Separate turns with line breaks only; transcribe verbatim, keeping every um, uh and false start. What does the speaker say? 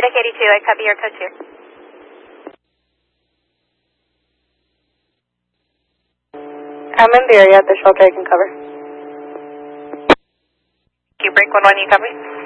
Deck eighty-two, I copy your code two.
I'm in the area at the shelter, I can cover.
You break one one, you copy?